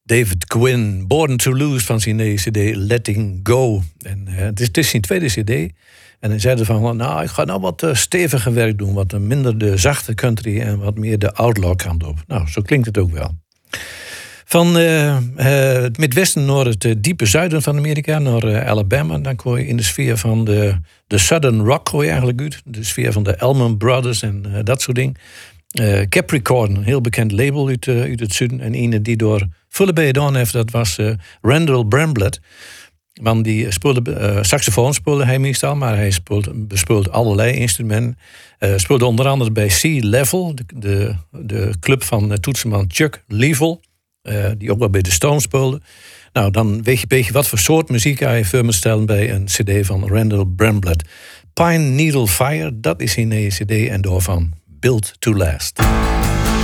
David Quinn, Born to Lose van zijn nieuwe cd Letting Go. En het is zijn tweede cd. En hij zei van, nou, ik ga nou wat steviger werk doen. Wat minder de zachte country en wat meer de outlaw kant op. Nou, zo klinkt het ook wel. Van het Midwesten naar het diepe zuiden van Amerika, naar Alabama. Dan kom je in de sfeer van de Southern Rock, hoor je eigenlijk uit. De sfeer van de Allman Brothers en dat soort dingen. Capricorn, een heel bekend label uit het zuiden. En een die door volle gedaan heeft, dat was Randall Bramblett. Man die speelde saxofoon speelde hij meestal, maar hij bespeelde allerlei instrumenten. Speelde onder andere bij C-Level, de club van toetsenman Chuck Leavell, die ook wel bij de Stones speelde. Nou, dan weet je een beetje wat voor soort muziek hij voor me stellen bij een cd van Randall Bramblett. Pine Needle Fire, dat is een nieuwe cd en daarvan Built to Last.